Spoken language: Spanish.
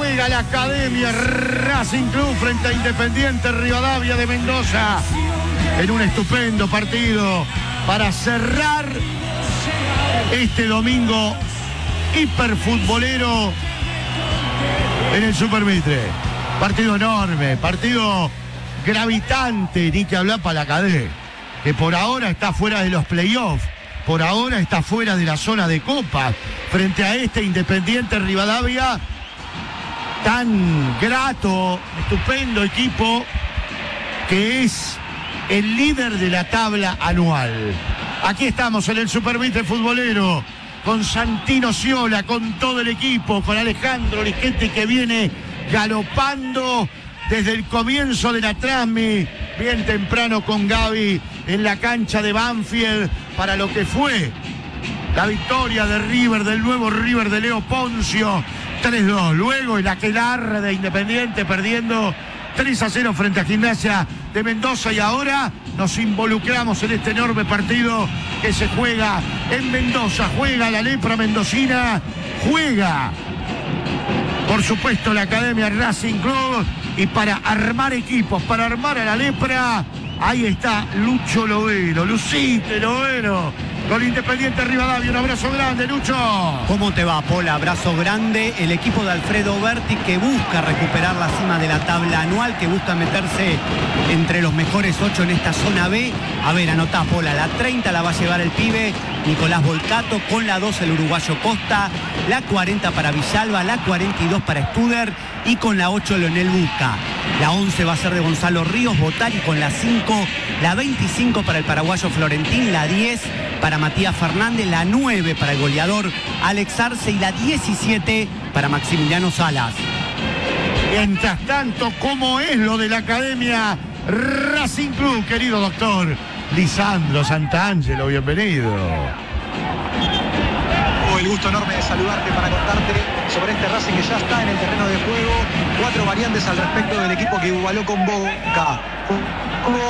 Juega la Academia Racing Club frente a Independiente Rivadavia de Mendoza en un estupendo partido para cerrar este domingo hiperfutbolero en el Super Mitre. Partido enorme, partido gravitante, ni que hablar para la Academia, que por ahora está fuera de los playoffs, por ahora está fuera de la zona de Copa, frente a este Independiente Rivadavia, tan grato, estupendo equipo, que es el líder de la tabla anual. Aquí estamos en el Super Mitre futbolero, con Santino Ciola, con todo el equipo, con Alejandro Lischetti, que viene galopando desde el comienzo de la transmi, bien temprano con Gaby en la cancha de Banfield, para lo que fue la victoria de River, del nuevo River de Leo Poncio, 3-2. Luego el aquelarre de Independiente perdiendo 3-0 frente a Gimnasia de Mendoza, y ahora nos involucramos en este enorme partido que se juega en Mendoza. Juega la lepra mendocina, juega por supuesto la Academia Racing Club, y para armar equipos, para armar a la lepra, ahí está Lucho Lovero, Lucite Lovero, con Independiente Rivadavia. Un abrazo grande, Lucho. ¿Cómo te va, Pola? Abrazo grande. El equipo de Alfredo Berti, que busca recuperar la cima de la tabla anual, que busca meterse entre los mejores 8 en esta zona B. A ver, anotá, Pola, la 30 la va a llevar el pibe Nicolás Volcato, con la 2 el uruguayo Costa, la 40 para Villalba, la 42 para Studer, y con la 8 Leonel Busca. La 11 va a ser de Gonzalo Ríos, Botari con la 5, la 25 para el paraguayo Florentín, la 10 para Matías Fernández, la 9 para el goleador Alex Arce y la 17 para Maximiliano Salas. Mientras tanto, ¿cómo es lo de la Academia Racing Club, querido doctor Lisandro Santangelo? Bienvenido. El gusto enorme de saludarte para contarte sobre este Racing que ya está en el terreno de juego. 4 variantes al respecto del equipo que igualó con Boca.